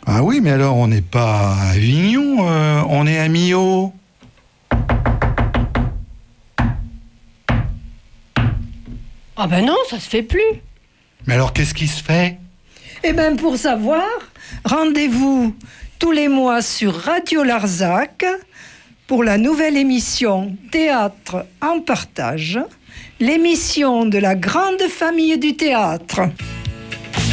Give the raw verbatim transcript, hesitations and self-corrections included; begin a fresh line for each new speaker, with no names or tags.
Ah oui, mais alors on n'est pas à Avignon, euh, on est à Millau.
Ah ben non, ça se fait plus.
Mais alors qu'est-ce qui se fait?
Eh bien, pour savoir, rendez-vous tous les mois sur Radio Larzac pour la nouvelle émission Théâtre en partage, l'émission de la grande famille du théâtre.